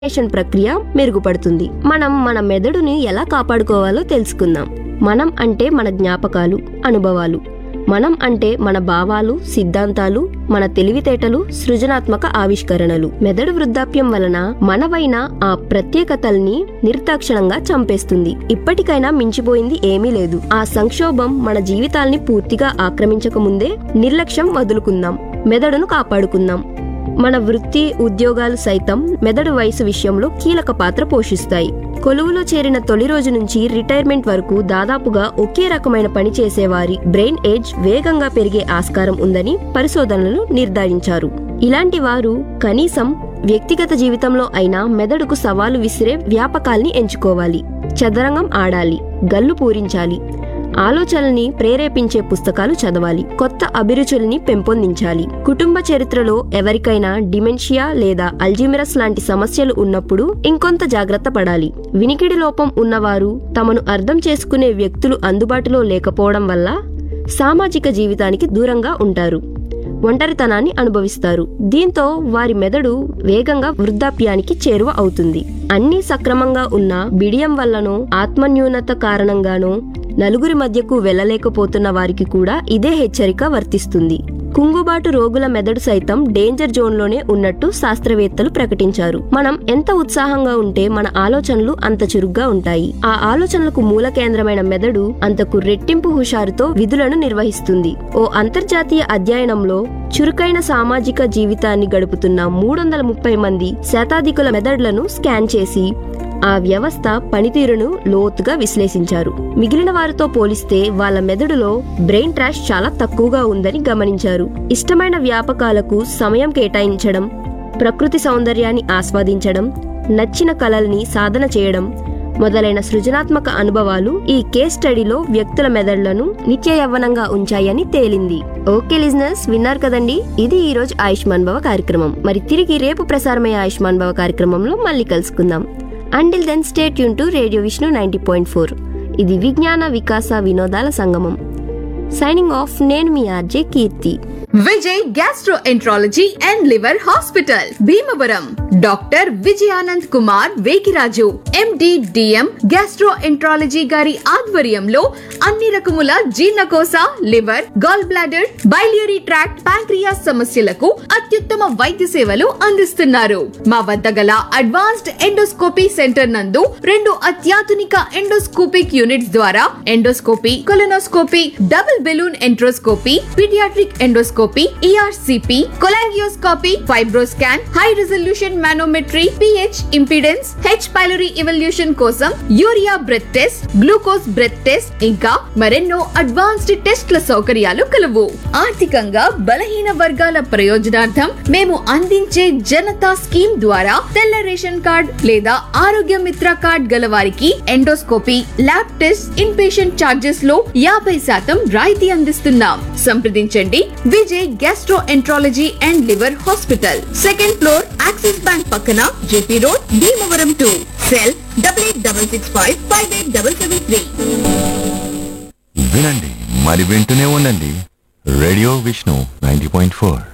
ప్రక్రియ మెరుగుపడుతుంది. మనం మన మెదడుని ఎలా కాపాడుకోవాలో తెలుసుకుందాం. మనం అంటే మన జ్ఞాపకాలు, అనుభవాలు. మనం అంటే మన భావాలు, సిద్ధాంతాలు, మన తెలివితేటలు, సృజనాత్మక ఆవిష్కరణలు. మెదడు వృద్ధాప్యం వలన మనవైన ఆ ప్రత్యేకతల్ని నిర్దాక్షిణంగా చంపేస్తుంది. ఇప్పటికైనా మించిపోయింది ఏమీ లేదు. ఆ సంక్షోభం మన జీవితాల్ని పూర్తిగా ఆక్రమించకముందే నిర్లక్ష్యం వదులుకుందాం, మెదడును కాపాడుకుందాం. మన వృత్తి, ఉద్యోగాలు సైతం మెదడు వయసు విషయంలో కీలక పాత్ర పోషిస్తాయి. కొలువులో చేరిన తొలి రోజు నుంచి రిటైర్మెంట్ వరకు దాదాపుగా ఒకే రకమైన పని చేసేవారి బ్రెయిన్ ఏజ్ వేగంగా పెరిగే ఆస్కారం ఉందని పరిశోధనలు నిర్ధారించారు. ఇలాంటి వారు కనీసం వ్యక్తిగత జీవితంలో అయినా మెదడుకు సవాలు విసిరే వ్యాపకాల్ని ఎంచుకోవాలి. చదరంగం ఆడాలి, గల్లు పూరించాలి, ఆలోచనల్ని ప్రేరేపించే పుస్తకాలు చదవాలి, కొత్త అభిరుచుల్ని పెంపొందించాలి. కుటుంబ చరిత్రలో ఎవరికైనా డిమెన్షియా లేదా అల్జీమరస్ లాంటి సమస్యలు ఉన్నప్పుడు ఇంకొంత జాగ్రత్త పడాలి. వినికిడి లోపం ఉన్నవారు, తమను అర్థం చేసుకునే వ్యక్తులు అందుబాటులో లేకపోవడం వల్ల సామాజిక జీవితానికి దూరంగా ఉంటారు, ఒంటరితనాన్ని అనుభవిస్తారు. దీంతో వారి మెదడు వేగంగా వృద్ధాప్యానికి చేరువ అవుతుంది. అన్నీ సక్రమంగా ఉన్న బిడియం వల్లనో ఆత్మన్యూనత కారణంగానో నలుగురి మధ్యకు వెళ్లలేకపోతున్న వారికి కూడా ఇదే హెచ్చరిక వర్తిస్తుంది. కుంగుబాటు రోగుల మెదడు సైతం డేంజర్ జోన్లోనే ఉన్నట్టు శాస్త్రవేత్తలు ప్రకటించారు. మనం ఎంత ఉత్సాహంగా ఉంటే మన ఆలోచనలు అంత చురుగ్గా ఉంటాయి. ఆ ఆలోచనలకు మూల కేంద్రమైన మెదడు అంతకు రెట్టింపు హుషారుతో విధులను నిర్వహిస్తుంది. ఓ అంతర్జాతీయ అధ్యయనంలో చురుకైన సామాజిక జీవితాన్ని గడుపుతున్న 330 మంది శతాధికుల మెదడులను స్కాన్ చేసి ఆ వ్యవస్థ పనితీరును లోతుగా విశ్లేషించారు. మిగిలిన వారితో పోలిస్తే వాళ్ళ మెదడులో బ్రెయిన్ ట్రాష్ చాలా తక్కువగా ఉందని గమనించారు. ఇష్టమైన వ్యాపకాలకు సమయం కేటాయించడం, ప్రకృతి సౌందర్యాన్ని ఆస్వాదించడం, నచ్చిన కళల్ని సాధన చేయడం మొదలైన సృజనాత్మక అనుభవాలు ఈ కేస్ స్టడీలో వ్యక్తుల మెదడులను నిత్య యవ్వనంగా ఉంచాయని తేలింది. ఓకే లిజనర్స్, విన్నారు కదండి, ఇది ఈ రోజు ఆయుష్మాన్ భవ కార్యక్రమం. మరి తిరిగి రేపు ప్రసారమయ్యే ఆయుష్మాన్ భవ కార్యక్రమంలో మళ్ళీ కలుసుకుందాం. Until then, stay tuned to Radio Vishnu 90.4. ఇది విజ్ఞాన వికాస వినోదాల సంగమం. సైనింగ్ ఆఫ్, నేను మీ RJ Keerthi. Vijay gastroenterology and liver hospital, Bhimavaram. Doctor Vijayanand Kumar Vekiraju, MD DM gastroenterology గారి ఆధ్వర్యంలో అన్ని రకముల జీర్ణకోశ, liver, gall bladder, biliary tract, pancreas సమస్యలకు అత్యుత్తమ వైద్య సేవలు అందిస్తున్నారు. మా వద్ద గల అడ్వాన్స్డ్ ఎండోస్కోపీ సెంటర్ నందు 2 అత్యాధునిక ఎండోస్కోపిక్ యూనిట్స్ ద్వారా endoscopy, colonoscopy, double balloon enteroscopy, paediatric endoscopy, ERCP, cholangioscopy, FibroScan, high resolution manometry, pH impedance, H pylori evolution కోసం urea breath test, glucose breath test, ఇంకా మరెన్నో అడ్వాన్స్డ్ టెస్ట్ల సౌకర్యాలు కలవు. ఆర్థికంగా బలహీన వర్గాల ప్రయోజనార్థం మేము అందించే జనతా స్కీమ్ ద్వారా తెల్ల రేషన్ కార్డ్ లేదా ఆరోగ్య మిత్ర కార్డ్ గల వారికి endoscopy, lab test, in patient charges లో 50% రాయితీ అందిస్తున్నాం. సంప్రదించండి Vijay gastroenterology and liver hospital, 2nd floor, axis bank పక్కన, జేపీ రోడ్, భీమవరం 2. సెల్ 8866558773. వినండి, మరి వింటూనే ఉండండి రేడియో విష్ణు 90.4.